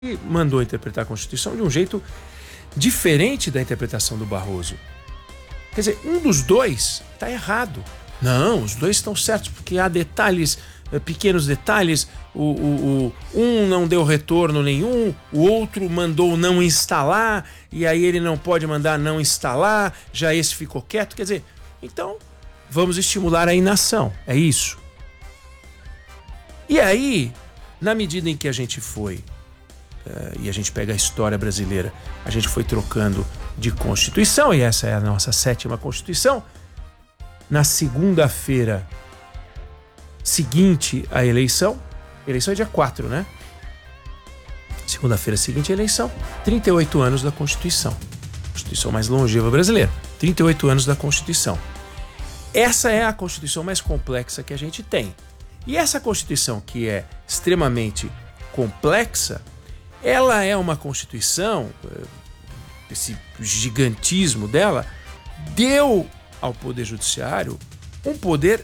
mandou interpretar a Constituição de um jeito diferente da interpretação do Barroso. Quer dizer, um dos dois está errado. Não, os dois estão certos, porque há detalhes, pequenos detalhes. Um não deu retorno nenhum, o outro mandou não instalar, e aí ele não pode mandar não instalar, já esse ficou quieto. Quer dizer, então vamos estimular a inação, é isso. E aí, na medida em que a gente foi, e a gente pega a história brasileira, a gente foi trocando de Constituição, e essa é a nossa 7ª Constituição. Na segunda-feira seguinte à eleição é dia 4, né? Segunda-feira seguinte à eleição, 38 anos da Constituição. Constituição mais longeva brasileira, 38 anos da Constituição. Essa é a Constituição mais complexa que a gente tem. E essa Constituição, que é extremamente complexa, ela é uma Constituição, esse gigantismo dela, deu ao Poder Judiciário um poder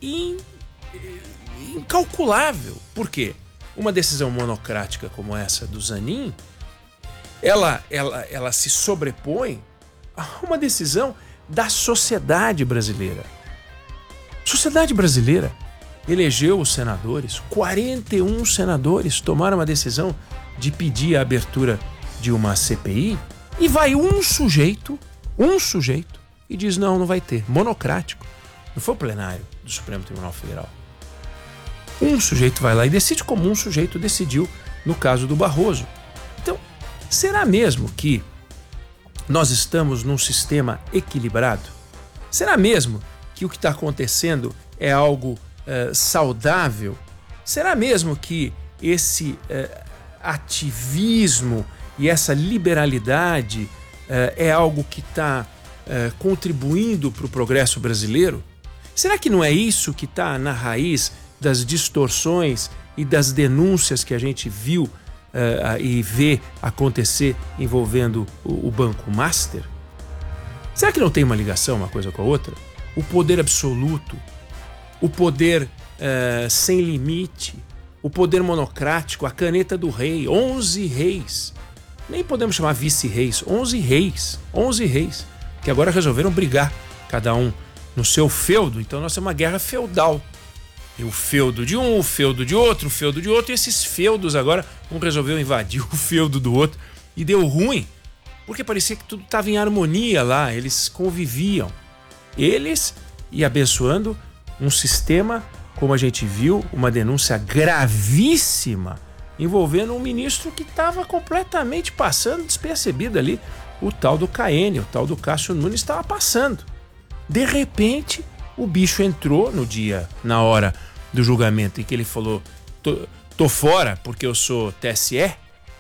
incalculável. Por quê? Uma decisão monocrática como essa do Zanin, ela se sobrepõe a uma decisão da sociedade brasileira. A sociedade brasileira elegeu os senadores, 41 senadores tomaram a decisão de pedir a abertura de uma CPI, e vai um sujeito, e diz não vai ter, monocrático. Não foi o plenário do Supremo Tribunal Federal. Um sujeito vai lá e decide como um sujeito decidiu no caso do Barroso. Então, será mesmo que nós estamos num sistema equilibrado? Será mesmo que o que está acontecendo é algo saudável? Será mesmo que esse ativismo e essa liberalidade é algo que está contribuindo para o progresso brasileiro? Será que não é isso que está na raiz das distorções e das denúncias que a gente viu e vê acontecer envolvendo o Banco Master? Será que não tem uma ligação uma coisa com a outra? O poder absoluto, o poder sem limite, o poder monocrático, a caneta do rei, 11 reis. Nem podemos chamar vice-reis, 11 reis, que agora resolveram brigar, cada um no seu feudo. Então nós temos uma guerra feudal. E o feudo de um, o feudo de outro, e esses feudos agora, um resolveu invadir o feudo do outro e deu ruim, porque parecia que tudo estava em harmonia lá, eles conviviam. Eles e abençoando um sistema, como a gente viu, uma denúncia gravíssima envolvendo um ministro que estava completamente passando despercebido ali. O tal do CAN, o tal do Cássio Nunes estava passando. De repente, o bicho entrou na hora do julgamento em que ele falou, tô fora porque eu sou TSE,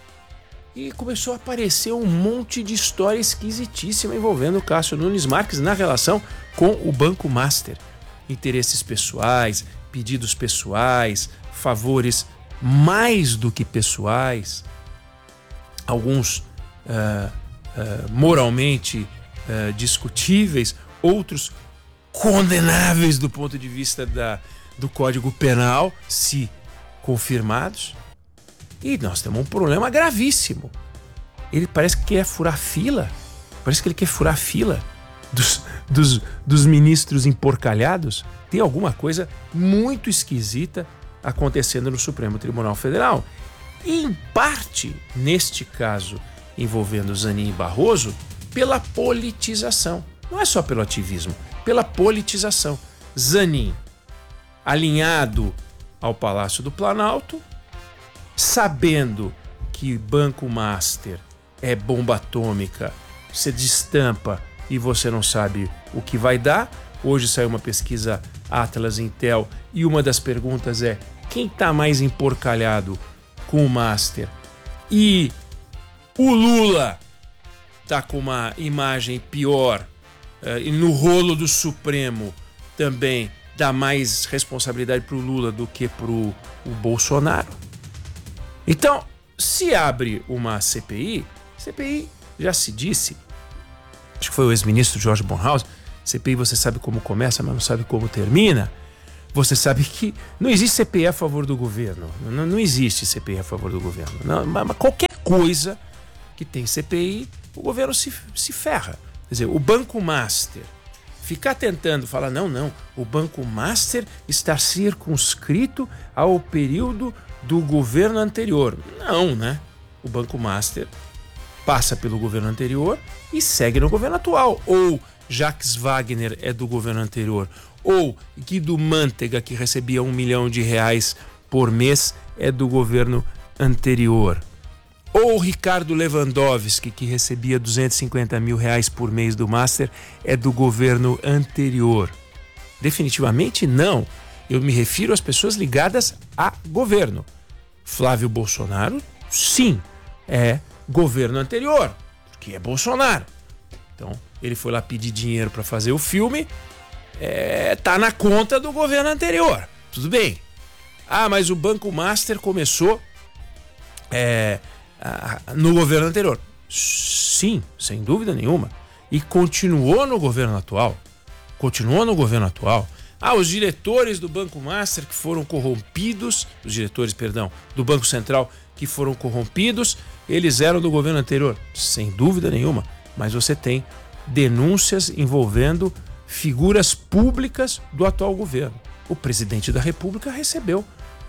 e começou a aparecer um monte de história esquisitíssima envolvendo o Cássio Nunes Marques na relação com o Banco Master. Interesses pessoais, pedidos pessoais, favores mais do que pessoais, alguns moralmente discutíveis, outros condenáveis do ponto de vista do Código Penal, se confirmados. E nós temos um problema gravíssimo. Ele parece que quer furar fila. Parece que ele quer furar a fila dos ministros emporcalhados. Tem alguma coisa muito esquisita acontecendo no Supremo Tribunal Federal. E, em parte, neste caso envolvendo Zanin e Barroso, pela politização. Não é só pelo ativismo, pela politização. Zanin, alinhado ao Palácio do Planalto, sabendo que Banco Master é bomba atômica, você destampa e você não sabe o que vai dar. Hoje saiu uma pesquisa Atlas Intel e uma das perguntas é: quem está mais emporcalhado com o Master? E o Lula está com uma imagem pior, e no rolo do Supremo também dá mais responsabilidade para o Lula do que para o Bolsonaro. Então, se abre uma CPI já se disse, acho que foi o ex-ministro Jorge Bornhaus, CPI você sabe como começa, mas não sabe como termina. Você sabe que não existe CPI a favor do governo. Não existe CPI a favor do governo. Mas qualquer coisa que tem CPI, o governo se ferra. Quer dizer, o Banco Master ficar tentando falar, não, o Banco Master está circunscrito ao período do governo anterior. Não, né? O Banco Master passa pelo governo anterior e segue no governo atual. Ou Jacques Wagner é do governo anterior, ou Guido Mantega, que recebia R$1 milhão por mês, é do governo anterior. Ou Ricardo Lewandowski, que recebia R$250 mil por mês do Master, é do governo anterior. Definitivamente não. Eu me refiro às pessoas ligadas a governo. Flávio Bolsonaro, sim, é governo anterior, porque é Bolsonaro. Então, ele foi lá pedir dinheiro para fazer o filme, tá na conta do governo anterior. Tudo bem. Ah, mas o Banco Master começou no governo anterior. Sim, sem dúvida nenhuma. E continuou no governo atual. Ah, os diretores do Banco Master que foram corrompidos, os diretores, perdão, do Banco Central que foram corrompidos, eles eram do governo anterior. Sem dúvida nenhuma. Mas você tem denúncias envolvendo figuras públicas do atual governo. O presidente da República recebeu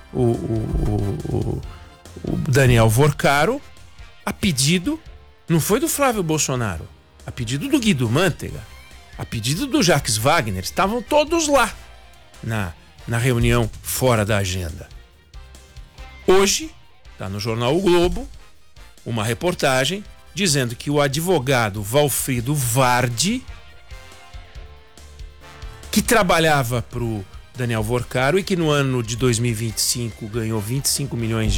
o Daniel Vorcaro a pedido, não foi do Flávio Bolsonaro, a pedido do Guido Mantega, a pedido do Jacques Wagner. Estavam todos lá na reunião fora da agenda. Hoje está no jornal O Globo uma reportagem dizendo que o advogado Valfrido Vardi, que trabalhava para o Daniel Vorcaro e que no ano de 2025 ganhou R$25 milhões,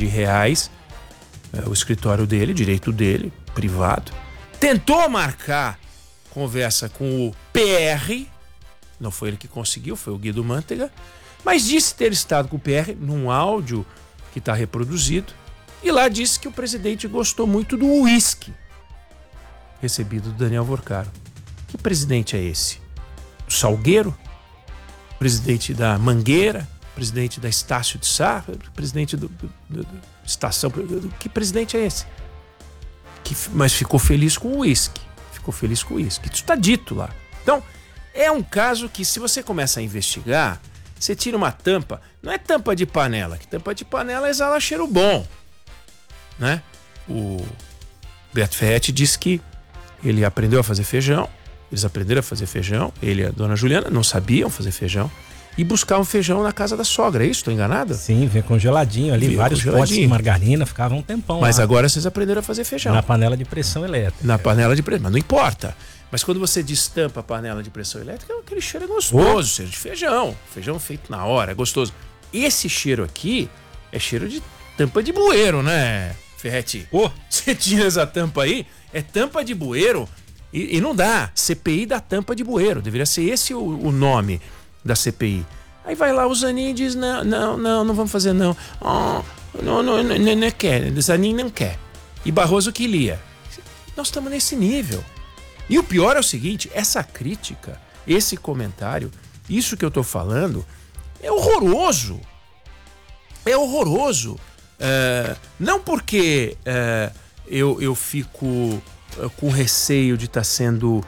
o escritório dele, direito dele, privado, tentou marcar conversa com o PR, não foi ele que conseguiu, foi o Guido Mantega, mas disse ter estado com o PR num áudio que está reproduzido, e lá disse que o presidente gostou muito do uísque recebido do Daniel Vorcaro. Que presidente é esse? Do Salgueiro? Presidente da Mangueira? Presidente da Estácio de Sá? Presidente do Estação? Que presidente é esse? Mas ficou feliz com o uísque. Isso está dito lá. Então, é um caso que, se você começa a investigar, você tira uma tampa. Não é tampa de panela, que tampa de panela exala cheiro bom, né? O Beto Ferretti disse que ele aprendeu a fazer feijão, eles aprenderam a fazer feijão, ele e a dona Juliana não sabiam fazer feijão e buscavam feijão na casa da sogra, é isso? Estou enganado? Sim, vem congeladinho ali, vários potes de margarina, ficava um tempão. Mas lá. Agora vocês aprenderam a fazer feijão. Na panela de pressão elétrica. Na panela de pressão, mas não importa. Mas quando você destampa a panela de pressão elétrica, aquele cheiro é gostoso, cheiro de feijão. Feijão feito na hora, é gostoso. Esse cheiro aqui é cheiro de tampa de bueiro, né, Ferretti? Você tira essa tampa aí, é tampa de bueiro e não dá. CPI da tampa de bueiro, deveria ser esse o nome da CPI. Aí vai lá o Zanin e diz, não vamos fazer não. Não quer, Zanin não quer. E Barroso que lia. Nós estamos nesse nível. E o pior é o seguinte, essa crítica, esse comentário, isso que eu estou falando, é horroroso. É horroroso. Não porque eu fico com receio de estar sendo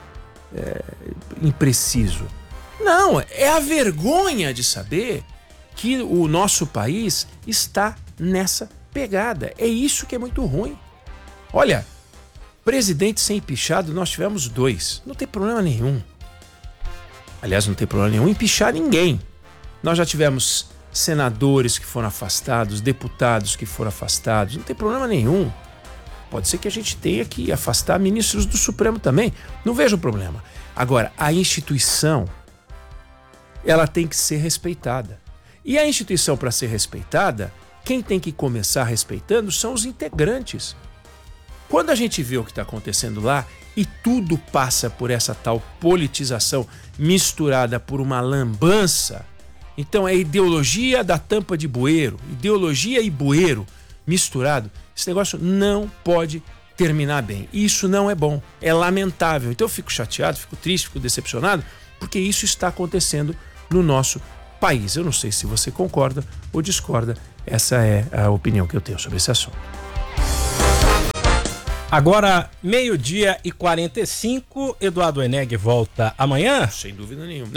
impreciso. Não, é a vergonha de saber que o nosso país está nessa pegada. É isso que é muito ruim. Olha, presidente sem empichado, nós tivemos 2. Não tem problema nenhum. Aliás, não tem problema nenhum em empichar ninguém. Nós já tivemos senadores que foram afastados, deputados que foram afastados. Não tem problema nenhum. Pode ser que a gente tenha que afastar ministros do Supremo também. Não vejo problema. Agora, a instituição, ela tem que ser respeitada. E a instituição, para ser respeitada, quem tem que começar respeitando são os integrantes. Quando a gente vê o que está acontecendo lá e tudo passa por essa tal politização misturada por uma lambança, então é ideologia da tampa de bueiro, ideologia e bueiro misturado, esse negócio não pode terminar bem. Isso não é bom, é lamentável. Então eu fico chateado, fico triste, fico decepcionado, porque isso está acontecendo no nosso país. Eu não sei se você concorda ou discorda. Essa é a opinião que eu tenho sobre esse assunto. Agora, 12h45, Eduardo Eneg volta amanhã? Sem dúvida nenhuma.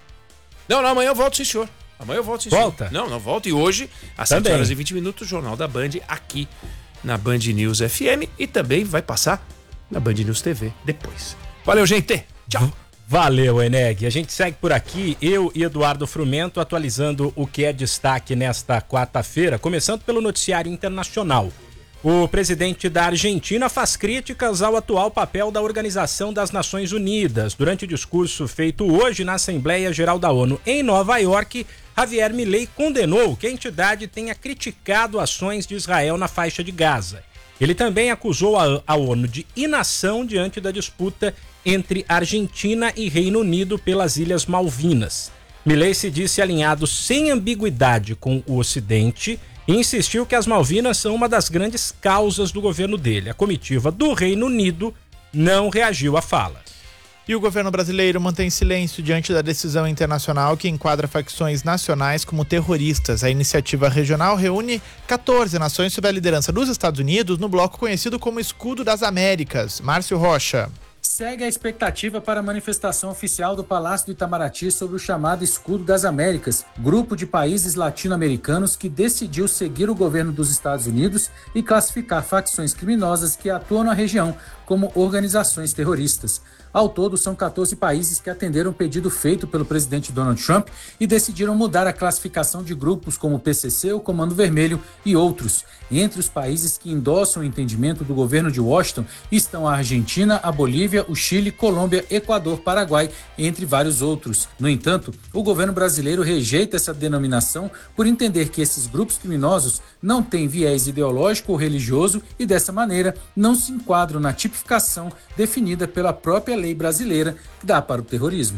Não, amanhã eu volto, sim, senhor. Amanhã eu volto, sim, senhor. Volta? Não volto. E hoje, às 7h20, o Jornal da Band, aqui na Band News FM. E também vai passar na Band News TV depois. Valeu, gente. Tchau. Valeu, Eneg. A gente segue por aqui, eu e Eduardo Frumento, atualizando o que é destaque nesta quarta-feira, começando pelo noticiário internacional. O presidente da Argentina faz críticas ao atual papel da Organização das Nações Unidas. Durante o discurso feito hoje na Assembleia Geral da ONU em Nova York, Javier Milei condenou que a entidade tenha criticado ações de Israel na faixa de Gaza. Ele também acusou a ONU de inação diante da disputa entre Argentina e Reino Unido pelas Ilhas Malvinas. Milei se disse alinhado sem ambiguidade com o Ocidente e insistiu que as Malvinas são uma das grandes causas do governo dele. A comitiva do Reino Unido não reagiu à fala. E o governo brasileiro mantém silêncio diante da decisão internacional que enquadra facções nacionais como terroristas. A iniciativa regional reúne 14 nações sob a liderança dos Estados Unidos no bloco conhecido como Escudo das Américas. Márcio Rocha. Segue a expectativa para a manifestação oficial do Palácio do Itamaraty sobre o chamado Escudo das Américas, grupo de países latino-americanos que decidiu seguir o governo dos Estados Unidos e classificar facções criminosas que atuam na região como organizações terroristas. Ao todo, são 14 países que atenderam o pedido feito pelo presidente Donald Trump e decidiram mudar a classificação de grupos como o PCC, o Comando Vermelho e outros. Entre os países que endossam o entendimento do governo de Washington estão a Argentina, a Bolívia, o Chile, Colômbia, Equador, Paraguai, entre vários outros. No entanto, o governo brasileiro rejeita essa denominação por entender que esses grupos criminosos não têm viés ideológico ou religioso e, dessa maneira, não se enquadram na tipificação definida pela própria lei brasileira que dá para o terrorismo.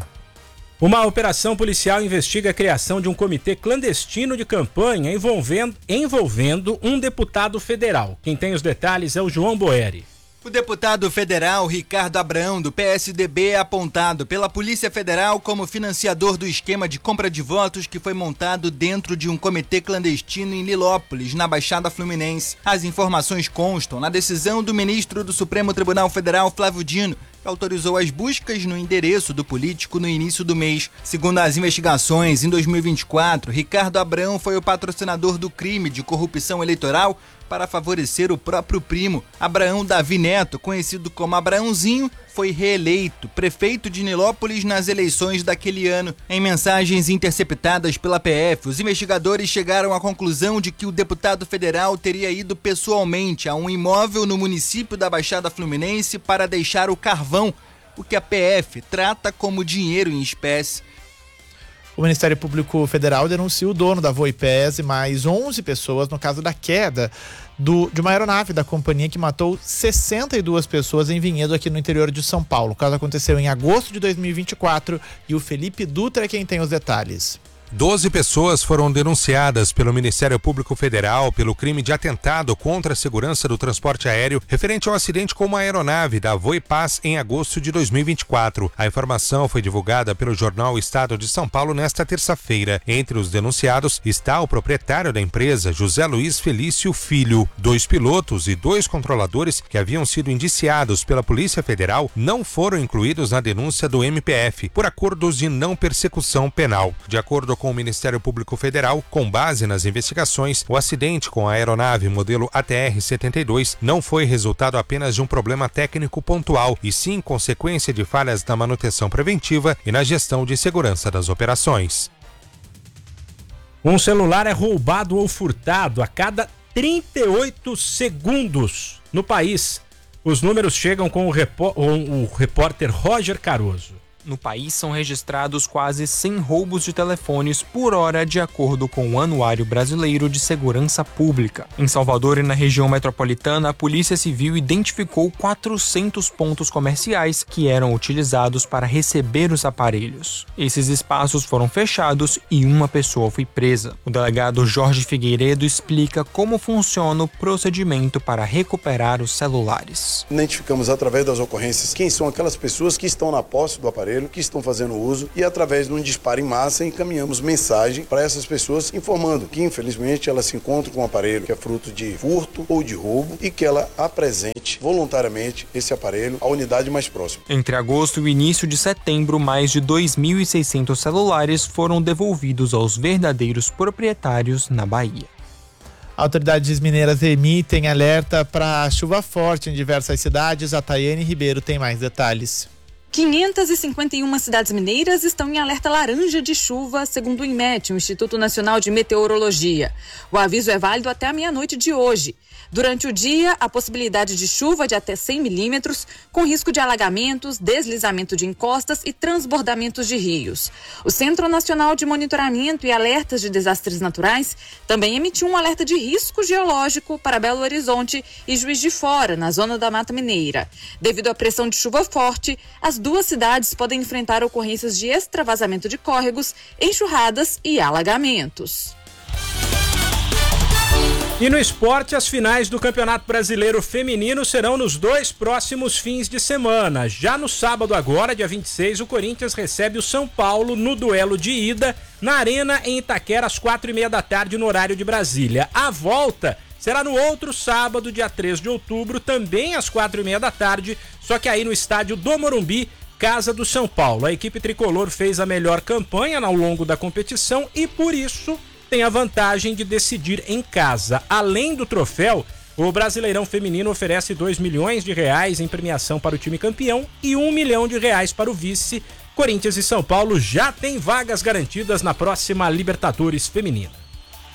Uma operação policial investiga a criação de um comitê clandestino de campanha envolvendo um deputado federal. Quem tem os detalhes é o João Boeri. O deputado federal Ricardo Abrão, do PSDB, é apontado pela Polícia Federal como financiador do esquema de compra de votos que foi montado dentro de um comitê clandestino em Nilópolis, na Baixada Fluminense. As informações constam na decisão do ministro do Supremo Tribunal Federal, Flávio Dino, que autorizou as buscas no endereço do político no início do mês. Segundo as investigações, em 2024, Ricardo Abrão foi o patrocinador do crime de corrupção eleitoral para favorecer o próprio primo. Abraão Davi Neto, conhecido como Abraãozinho, foi reeleito prefeito de Nilópolis nas eleições daquele ano. Em mensagens interceptadas pela PF, os investigadores chegaram à conclusão de que o deputado federal teria ido pessoalmente a um imóvel no município da Baixada Fluminense para deixar o carvão, o que a PF trata como dinheiro em espécie. O Ministério Público Federal denuncia o dono da Voipes e mais 11 pessoas no caso da queda de uma aeronave da companhia que matou 62 pessoas em Vinhedo, aqui no interior de São Paulo. O caso aconteceu em agosto de 2024 e o Felipe Dutra é quem tem os detalhes. 12 pessoas foram denunciadas pelo Ministério Público Federal pelo crime de atentado contra a segurança do transporte aéreo referente ao acidente com uma aeronave da Voipaz em agosto de 2024. A informação foi divulgada pelo jornal Estado de São Paulo nesta terça-feira. Entre os denunciados está o proprietário da empresa, José Luiz Felício Filho. 2 pilotos e 2 controladores que haviam sido indiciados pela Polícia Federal não foram incluídos na denúncia do MPF por acordos de não persecução penal. De acordo com o Ministério Público Federal, com base nas investigações, o acidente com a aeronave modelo ATR-72 não foi resultado apenas de um problema técnico pontual, e sim consequência de falhas na manutenção preventiva e na gestão de segurança das operações. Um celular é roubado ou furtado a cada 38 segundos no país. Os números chegam com o repórter Roger Caruso. No país são registrados quase 100 roubos de telefones por hora, de acordo com o Anuário Brasileiro de Segurança Pública. Em Salvador e na região metropolitana, a Polícia Civil identificou 400 pontos comerciais que eram utilizados para receber os aparelhos. Esses espaços foram fechados e uma pessoa foi presa. O delegado Jorge Figueiredo explica como funciona o procedimento para recuperar os celulares. Identificamos através das ocorrências quem são aquelas pessoas que estão na posse do aparelho, aparelho, que estão fazendo uso, e através de um disparo em massa encaminhamos mensagem para essas pessoas informando que infelizmente elas se encontram com um aparelho que é fruto de furto ou de roubo e que ela apresente voluntariamente esse aparelho à unidade mais próxima. Entre agosto e o início de setembro, mais de 2.600 celulares foram devolvidos aos verdadeiros proprietários na Bahia. Autoridades mineiras emitem alerta para chuva forte em diversas cidades. A Tayane Ribeiro tem mais detalhes. 551 cidades mineiras estão em alerta laranja de chuva, segundo o INMET, o Instituto Nacional de Meteorologia. O aviso é válido até a meia-noite de hoje. Durante o dia, a possibilidade de chuva de até 100 milímetros, com risco de alagamentos, deslizamento de encostas e transbordamentos de rios. O Centro Nacional de Monitoramento e Alertas de Desastres Naturais também emitiu um alerta de risco geológico para Belo Horizonte e Juiz de Fora, na zona da Mata Mineira. Devido à pressão de chuva forte, as duas cidades podem enfrentar ocorrências de extravasamento de córregos, enxurradas e alagamentos. E no esporte, as finais do Campeonato Brasileiro Feminino serão nos 2 próximos fins de semana. Já no sábado agora, dia 26, o Corinthians recebe o São Paulo no duelo de ida na Arena em Itaquera às 4h30 da tarde no horário de Brasília. A volta será no outro sábado, dia 3 de outubro, também às 4h30 da tarde, só que aí no estádio do Morumbi, casa do São Paulo. A equipe tricolor fez a melhor campanha ao longo da competição e por isso tem a vantagem de decidir em casa. Além do troféu, o Brasileirão Feminino oferece R$2 milhões em premiação para o time campeão e R$1 milhão para o vice. Corinthians e São Paulo já têm vagas garantidas na próxima Libertadores Feminina.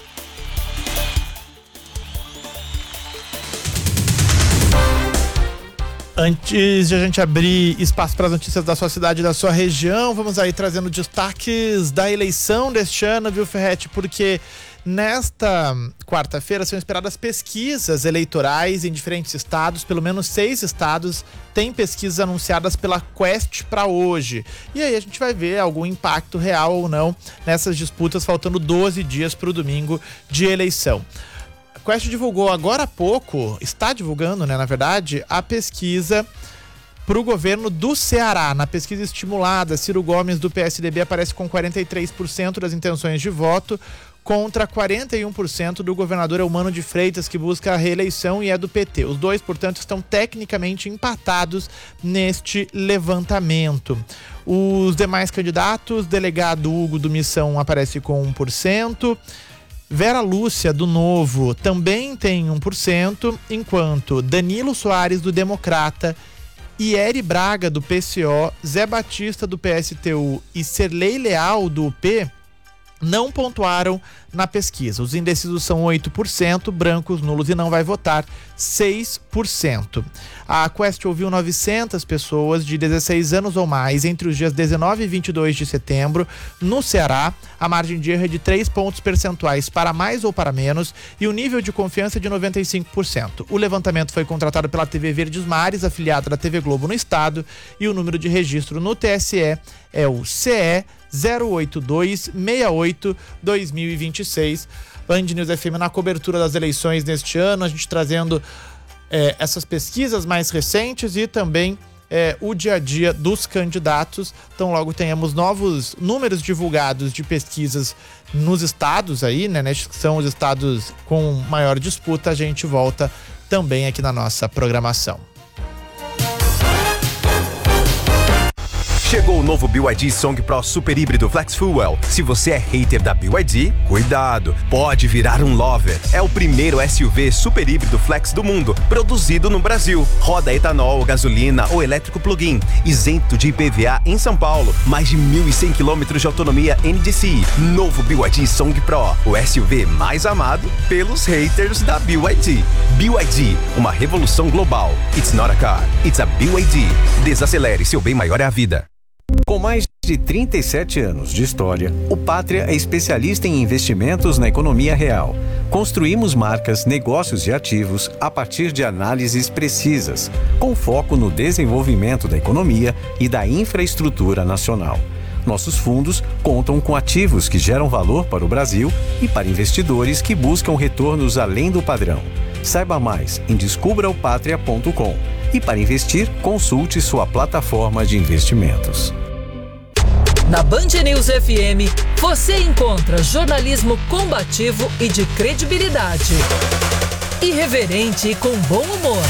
Antes de a gente abrir espaço para as notícias da sua cidade e da sua região, vamos aí trazendo destaques da eleição deste ano, viu, Ferretti? Porque nesta quarta-feira são esperadas pesquisas eleitorais em diferentes estados, pelo menos 6 estados têm pesquisas anunciadas pela Quest para hoje. E aí a gente vai ver algum impacto real ou não nessas disputas, faltando 12 dias para o domingo de eleição. A Quest divulgou agora há pouco, está divulgando, né, na verdade, a pesquisa para o governo do Ceará. Na pesquisa estimulada, Ciro Gomes, do PSDB, aparece com 43% das intenções de voto, contra 41% do governador Eumano de Freitas, que busca a reeleição e é do PT. Os dois, portanto, estão tecnicamente empatados neste levantamento. Os demais candidatos, delegado Hugo do Missão aparece com 1%, Vera Lúcia, do Novo, também tem 1%, enquanto Danilo Soares, do Democrata, Ieri Braga, do PCO, Zé Batista, do PSTU e Serlei Leal, do UP, não pontuaram na pesquisa. Os indecisos são 8%, brancos, nulos e não vai votar 6%. A Quest ouviu 900 pessoas de 16 anos ou mais entre os dias 19 e 22 de setembro no Ceará. A margem de erro é de 3 pontos percentuais para mais ou para menos e o nível de confiança é de 95%. O levantamento foi contratado pela TV Verdes Mares, afiliada da TV Globo no estado, e o número de registro no TSE é o CE 08268-2026. Band News FM na cobertura das eleições neste ano, a gente trazendo essas pesquisas mais recentes e também o dia a dia dos candidatos. Então logo tenhamos novos números divulgados de pesquisas nos estados aí, né, que são os estados com maior disputa, a gente volta também aqui na nossa programação. Chegou o novo BYD Song Pro Super Híbrido Flex Fuel. Se você é hater da BYD, cuidado, pode virar um lover. É o primeiro SUV super híbrido flex do mundo, produzido no Brasil. Roda etanol, gasolina ou elétrico plug-in, isento de IPVA em São Paulo. Mais de 1.100 km de autonomia NDCi. Novo BYD Song Pro, o SUV mais amado pelos haters da BYD. BYD, uma revolução global. It's not a car, it's a BYD. Desacelere, seu bem maior é a vida. Com mais de 37 anos de história, o Pátria é especialista em investimentos na economia real. Construímos marcas, negócios e ativos a partir de análises precisas, com foco no desenvolvimento da economia e da infraestrutura nacional. Nossos fundos contam com ativos que geram valor para o Brasil e para investidores que buscam retornos além do padrão. Saiba mais em descubraopatria.com. E para investir, consulte sua plataforma de investimentos. Na Band News FM, você encontra jornalismo combativo e de credibilidade. Irreverente e com bom humor.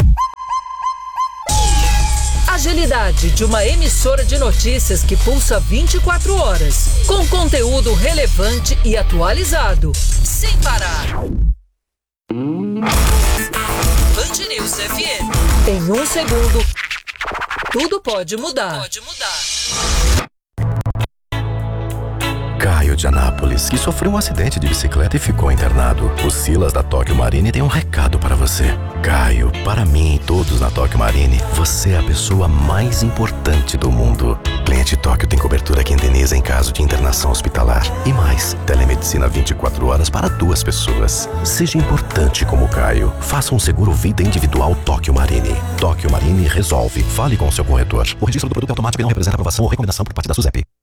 Agilidade de uma emissora de notícias que pulsa 24 horas, com conteúdo relevante e atualizado, sem parar. Band News FM. Em 1 segundo, tudo pode mudar. Caio de Anápolis, que sofreu um acidente de bicicleta e ficou internado. O Silas da Tóquio Marine tem um recado para você. Caio, para mim e todos na Tóquio Marine, você é a pessoa mais importante do mundo. Cliente Tóquio tem cobertura que indeniza em caso de internação hospitalar. E mais, telemedicina 24 horas para 2 pessoas. Seja importante como Caio. Faça um seguro vida individual Tóquio Marine. Tóquio Marine resolve. Fale com o seu corretor. O registro do produto automático não representa aprovação ou recomendação por parte da SUSEP.